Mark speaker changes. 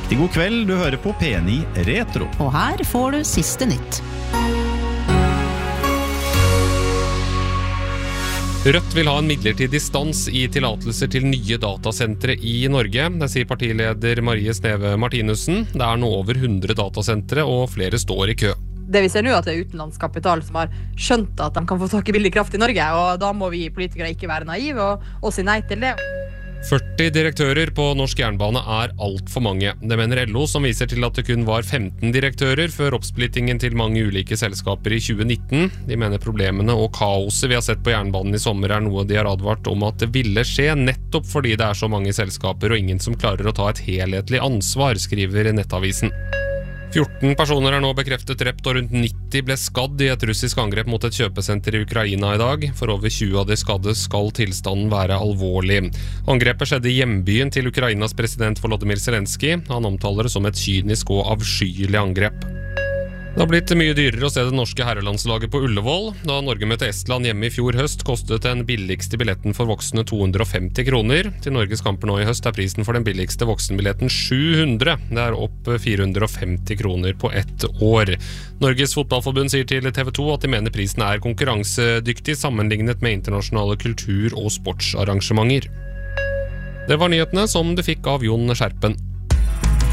Speaker 1: Riktig god kveld, du hører på P9 Retro.
Speaker 2: Og her får du siste nytt.
Speaker 3: Rødt vil ha en midlertidig stans i tillatelser til nye datasentre i Norge. Det sier partileder Marie Sneve Martinussen. Det er nå over 100 datasentre, og flere står i kø.
Speaker 4: Det vi ser nå er at det er utenlandskapital som har skjønt at de kan få tak i billig kraft i Norge, og da må vi politikere ikke være naive og si nei til det.
Speaker 3: 40 direktører på norsk jernbane er alt for mange. Det mener LO, som viser til at det kun var 15 direktører før oppsplittingen til mange ulike selskaper i 2019. De mener problemene og kaoset vi har sett på jernbanen i sommer er noe de har advart om at det ville skje, nettopp fordi det er så mange selskaper og ingen som klarer å ta et helhetlig ansvar, skriver Nettavisen. 14 personer er nå bekreftet drept, og rundt 90 ble skadd i et russisk angrep mot et kjøpesenter i Ukraina i dag. For over 20 av de skadde skal tilstanden være alvorlig. Angrepet skjedde i hjembyen til Ukrainas president Volodymyr Zelenskyj. Han omtaler det som et kynisk og avskyelig angrep. Det har blitt mye dyrere å se det norske herrelandslaget på Ullevål. Da Norge møtte Estland hjemme i fjor høst, kostet den billigste billetten for voksne 250 kroner. Til Norges kamper nå i høst er prisen for den billigste voksenbilletten 700. Det er opp 450 kroner på ett år. Norges fotballforbund sier til TV 2 at de mener prisen er konkurransedyktig sammenlignet med internasjonale kultur- og sportsarrangementer. Det var nyhetene som du fikk av Jon Skjerpen.